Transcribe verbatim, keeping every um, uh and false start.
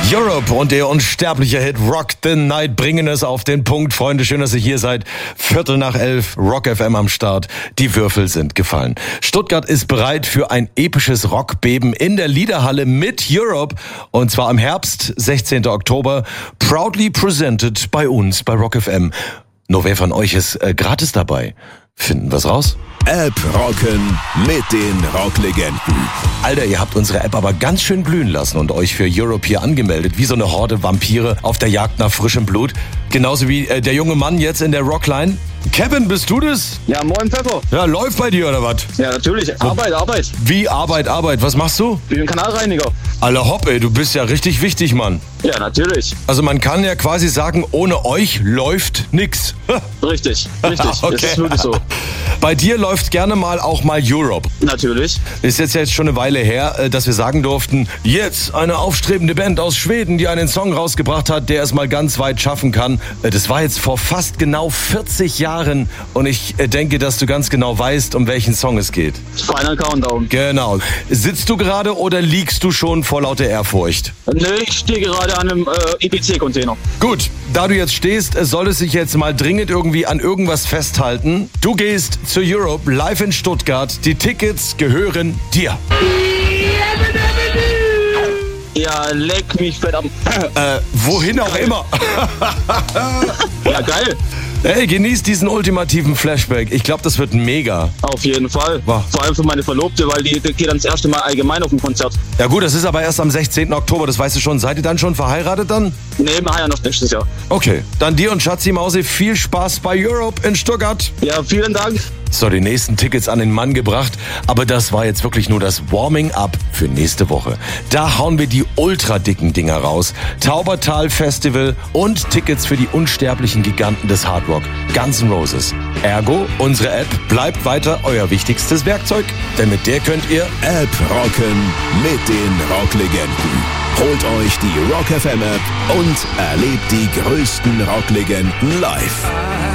Europe und der unsterbliche Hit Rock the Night bringen es auf den Punkt. Freunde, schön, dass ihr hier seid. Viertel nach elf, Rock F M am Start. Die Würfel sind gefallen. Stuttgart ist bereit für ein episches Rockbeben in der Liederhalle mit Europe. Und zwar im Herbst, sechzehnten Oktober. Proudly presented bei uns bei Rock F M. Nur wer von euch ist äh, gratis dabei? Finden wir's raus? App rocken mit den Rocklegenden. Alter, ihr habt unsere App aber ganz schön blühen lassen und euch für Europe hier angemeldet, wie so eine Horde Vampire auf der Jagd nach frischem Blut. Genauso wie äh, der junge Mann jetzt in der Rockline. Kevin, bist du das? Ja, moin Pfeffer. Ja, läuft bei dir oder was? Ja, natürlich. Arbeit, Arbeit. Wie Arbeit, Arbeit? Was machst du? Ich bin Kanalreiniger. Alter Hopp, ey, du bist ja richtig wichtig, Mann. Ja, natürlich. Also man kann ja quasi sagen, ohne euch läuft nix. Richtig, richtig. Okay. Das ist wirklich so. Bei dir läuft gerne mal auch mal Europe. Natürlich. Ist jetzt jetzt schon eine Weile her, dass wir sagen durften, jetzt eine aufstrebende Band aus Schweden, die einen Song rausgebracht hat, der es mal ganz weit schaffen kann. Das war jetzt vor fast genau vierzig Jahren und ich denke, dass du ganz genau weißt, um welchen Song es geht. Final Countdown. Genau. Sitzt du gerade oder liegst du schon vor lauter Ehrfurcht? Nee, ich stehe gerade an einem äh, I P C-Container. Gut, da du jetzt stehst, soll es sich jetzt mal dringend irgendwie an irgendwas festhalten. Du gehst zu Europe live in Stuttgart. Die Tickets gehören dir. Ja, leck mich fett am... Äh, wohin auch immer. Ja, geil. Hey, genieß diesen ultimativen Flashback. Ich glaube, das wird mega. Auf jeden Fall. Wow. Vor allem für meine Verlobte, weil die, die geht dann das erste Mal allgemein auf ein Konzert. Ja gut, das ist aber erst am sechzehnten Oktober, das weißt du schon. Seid ihr dann schon verheiratet dann? Nee, wir heiraten noch nächstes Jahr. Okay, dann dir und Schatzi Mausi viel Spaß bei Europe in Stuttgart. Ja, vielen Dank. So, die nächsten Tickets an den Mann gebracht, aber das war jetzt wirklich nur das Warming-up für nächste Woche. Da hauen wir die ultra dicken Dinger raus. Taubertal Festival und Tickets für die unsterblichen Giganten des Hard Rock, Guns N' Roses. Ergo, unsere App bleibt weiter euer wichtigstes Werkzeug, denn mit der könnt ihr App rocken mit den Rocklegenden. Holt euch die Rock F M App und erlebt die größten Rocklegenden live.